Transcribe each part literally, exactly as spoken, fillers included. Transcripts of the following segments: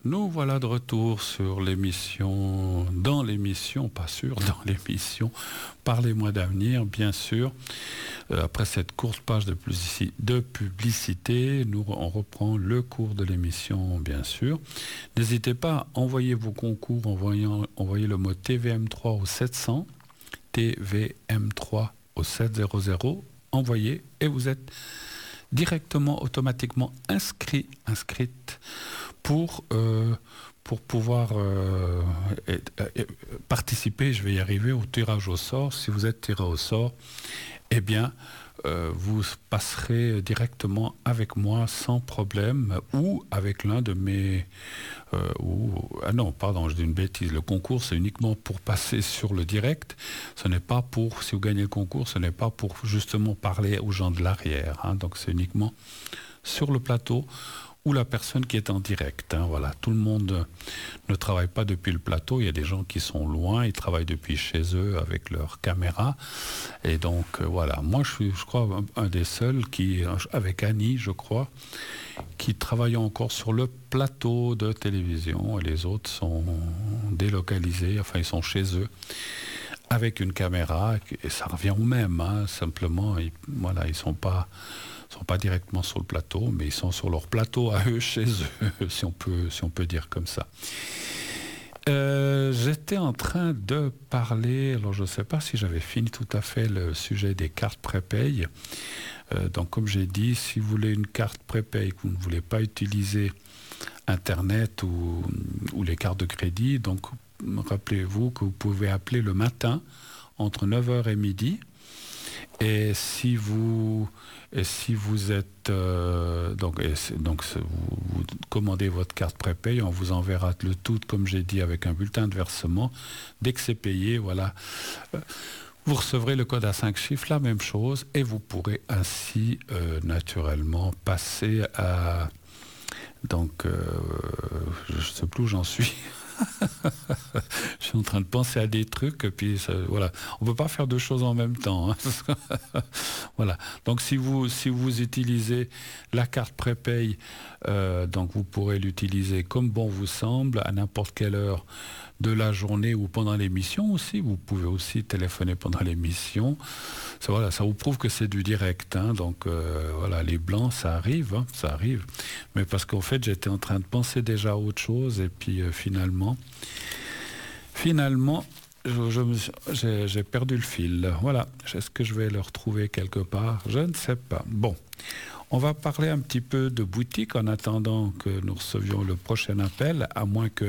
Nous voilà de retour sur l'émission, dans l'émission, pas sûr, dans l'émission Parlez-moi d'avenir, bien sûr. Euh, après cette courte page de, publici- de publicité, nous, on reprend le cours de l'émission, bien sûr. N'hésitez pas à envoyer vos concours, envoyant, envoyez le mot T V M trois au sept cents, T V M trois au sept cents, envoyez et vous êtes directement, automatiquement inscrit, inscrite pour, euh, pour pouvoir euh, et, et, participer, je vais y arriver, au tirage au sort. Si vous êtes tiré au sort, eh bien, euh, vous passerez directement avec moi sans problème ou avec l'un de mes... Euh, ou, ah non, pardon, je dis une bêtise. Le concours, c'est uniquement pour passer sur le direct. Ce n'est pas pour, si vous gagnez le concours, ce n'est pas pour justement parler aux gens de l'arrière. Hein. Donc, c'est uniquement sur le plateau ou la personne qui est en direct. Hein, voilà. Tout le monde ne travaille pas depuis le plateau. Il y a des gens qui sont loin, ils travaillent depuis chez eux avec leur caméra. Et donc, euh, voilà. Moi, je suis, je crois, un, un des seuls qui, avec Annie, je crois, qui travaillent encore sur le plateau de télévision. Et les autres sont délocalisés, enfin, ils sont chez eux avec une caméra. Et ça revient au même, hein, simplement. Ils, voilà, ils sont pas... sont pas directement sur le plateau, mais ils sont sur leur plateau à eux, chez eux, si on peut, si on peut dire comme ça. Euh, j'étais en train de parler, alors je ne sais pas si j'avais fini tout à fait le sujet des cartes prépay. Euh, donc comme j'ai dit, si vous voulez une carte prépay, que vous ne voulez pas utiliser Internet ou, ou les cartes de crédit, donc rappelez-vous que vous pouvez appeler le matin entre neuf heures et midi. Et si vous, et si vous êtes euh, donc, et donc vous, vous commandez votre carte prépay, on vous enverra le tout, comme j'ai dit, avec un bulletin de versement. Dès que c'est payé, voilà, vous recevrez le code à cinq chiffres, la même chose, et vous pourrez ainsi euh, naturellement passer à donc euh, je ne sais plus où j'en suis. Je suis en train de penser à des trucs, et puis ça, voilà, on peut pas faire deux choses en même temps. Hein. Voilà. Donc si vous si vous utilisez la carte prépay, euh, donc vous pourrez l'utiliser comme bon vous semble à n'importe quelle heure de la journée ou pendant l'émission aussi. Vous pouvez aussi téléphoner pendant l'émission. Ça, voilà, ça vous prouve que c'est du direct. Hein. Donc euh, voilà, les blancs, ça arrive, hein, ça arrive. Mais parce qu'en fait, j'étais en train de penser déjà à autre chose, et puis euh, finalement, finalement, je, je me, j'ai, j'ai perdu le fil. Voilà. Est-ce que je vais le retrouver quelque part? Je ne sais pas. Bon. On va parler un petit peu de boutique en attendant que nous recevions le prochain appel, à moins que...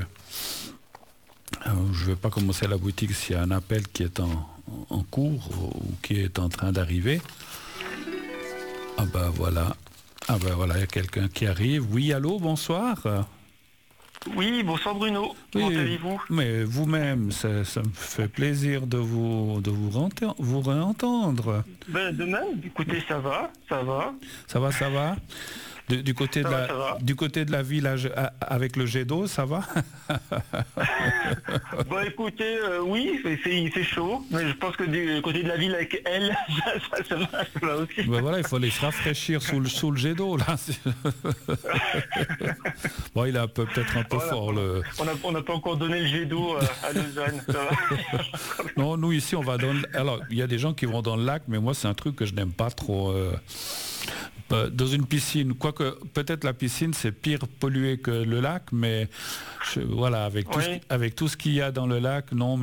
Je ne vais pas commencer la boutique s'il y a un appel qui est en, en cours ou qui est en train d'arriver. Ah ben voilà. Ah ben voilà, il y a quelqu'un qui arrive. Oui, allô, bonsoir. Oui, bonsoir Bruno. Comment Oui, allez-vous? mais vous-même, ça, ça me fait plaisir de vous, de vous, rente- vous réentendre. Ben, de même, écoutez, ça va, ça va. Ça va, ça va du, du, côté ça de va, la, ça va. du côté de la ville à- à- avec le jet d'eau, ça va? Bon, écoutez, euh, oui, c'est, c'est, c'est chaud, mais je pense que du côté de la ville avec elle, ça, ça, ça va, ça va aussi. Ben voilà, il faut les se rafraîchir sous le, sous le jet d'eau, là. Bon, il est un peu, peut-être un peu Voilà. fort, le... On n'a on n'a pas encore donné le jet d'eau euh, à Lausanne, ça va. Non, nous, ici, on va dans... le- Alors, il y a des gens qui vont dans le lac, mais moi, c'est un truc que je n'aime pas trop... euh, Dans une piscine, quoique peut-être la piscine c'est pire pollué que le lac, mais je- voilà, avec tout, Oui. ce, avec tout ce qu'il y a dans le lac, non.